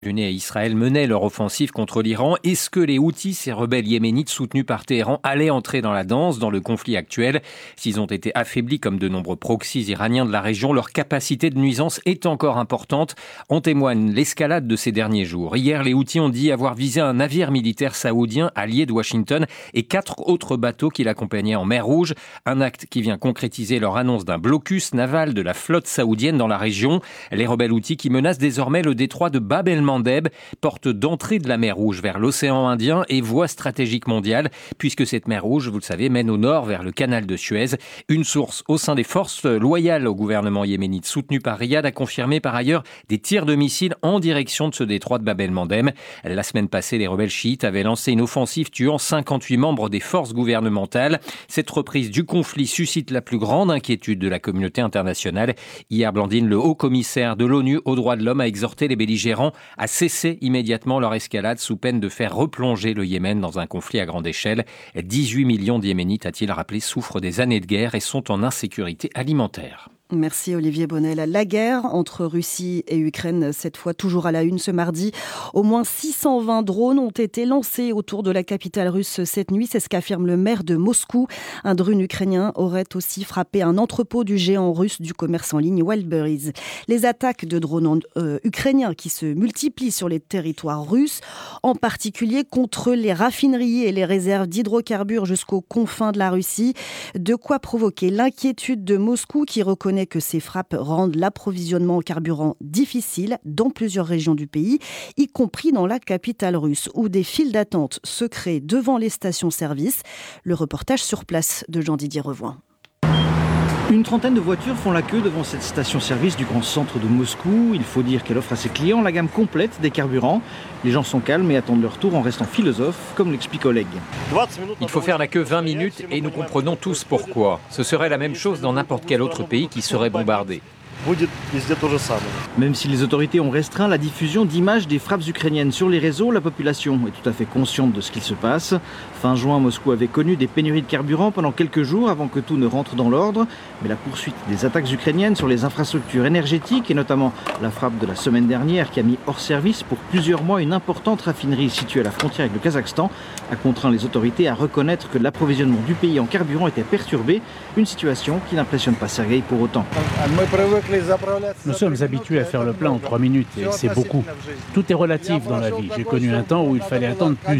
Unis et Israël menaient leur offensive contre l'Iran. Est-ce que les Houthis, ces rebelles yéménites soutenus par Téhéran, allaient entrer dans la danse dans le conflit actuel? S'ils ont été affaiblis comme de nombreux proxys iraniens de la région, leur capacité de nuisance est encore importante. En témoigne l'escalade de ces derniers jours. Hier, les Houthis ont dit avoir visé un navire militaire saoudien allié de Washington et 4 autres bateaux qui l'accompagnaient en mer Rouge. Un acte qui vient concrétiser leur annonce d'un blocus naval de la flotte saoudienne dans la région. Les rebelles Houthis qui menacent désormais le détroit de Bab el-Mandeb, porte d'entrée de la mer Rouge vers l'océan Indien et voie stratégique mondiale, puisque cette mer Rouge, vous le savez, mène au nord vers le canal de Suez. Une source au sein des forces loyales au gouvernement yéménite soutenu par Riyad a confirmé par ailleurs des tirs de missiles en direction de ce détroit de Bab el-Mandeb. La semaine passée, les rebelles chiites avaient lancé une offensive tuant 58 membres des forces gouvernementales. Cette reprise du conflit suscite la plus grande inquiétude de la communauté internationale. Hier, Blandine, le haut-commissaire de l'ONU aux droits de l'homme, a exhorté les belligérants à cesser immédiatement leur escalade sous peine de faire replonger le Yémen dans un conflit à grande échelle. 18 millions d'Yéménites, a-t-il rappelé, souffrent des années de guerre et sont en insécurité alimentaire. Merci Olivier Bonnel. La guerre entre Russie et Ukraine, cette fois toujours à la une ce mardi. Au moins 620 drones ont été lancés autour de la capitale russe cette nuit. C'est ce qu'affirme le maire de Moscou. Un drone ukrainien aurait aussi frappé un entrepôt du géant russe du commerce en ligne Wildberries. Les attaques de drones ukrainiens qui se multiplient sur les territoires russes, en particulier contre les raffineries et les réserves d'hydrocarbures jusqu'aux confins de la Russie. De quoi provoquer l'inquiétude de Moscou qui reconnaît que ces frappes rendent l'approvisionnement en carburant difficile dans plusieurs régions du pays, y compris dans la capitale russe, où des files d'attente se créent devant les stations-service. Le reportage sur place de Jean-Didier Revoin. Une trentaine de voitures font la queue devant cette station-service du grand centre de Moscou. Il faut dire qu'elle offre à ses clients la gamme complète des carburants. Les gens sont calmes et attendent leur tour en restant philosophes, comme l'explique Oleg. Il faut faire la queue 20 minutes et nous comprenons tous pourquoi. Ce serait la même chose dans n'importe quel autre pays qui serait bombardé. Même si les autorités ont restreint la diffusion d'images des frappes ukrainiennes sur les réseaux, la population est tout à fait consciente de ce qu'il se passe. Fin juin, Moscou avait connu des pénuries de carburant pendant quelques jours avant que tout ne rentre dans l'ordre. Mais la poursuite des attaques ukrainiennes sur les infrastructures énergétiques et notamment la frappe de la semaine dernière qui a mis hors service pour plusieurs mois une importante raffinerie située à la frontière avec le Kazakhstan a contraint les autorités à reconnaître que l'approvisionnement du pays en carburant était perturbé. Une situation qui n'impressionne pas Sergueï pour autant. Nous sommes habitués à faire le plein en 3 minutes et c'est beaucoup. Tout est relatif dans la vie. J'ai connu un temps où il fallait attendre